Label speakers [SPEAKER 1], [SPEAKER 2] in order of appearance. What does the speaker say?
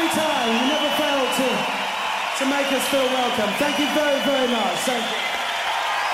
[SPEAKER 1] every time. You never fail to make us feel welcome. Thank you very, very much. Thank you.